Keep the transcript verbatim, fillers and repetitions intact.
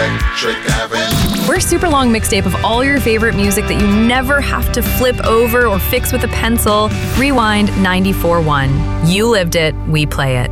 Electric Avenue. We're a super long mixtape of all your favorite music that you never have to flip over or fix with a pencil. Rewind ninety-four point one. You lived it, we play it.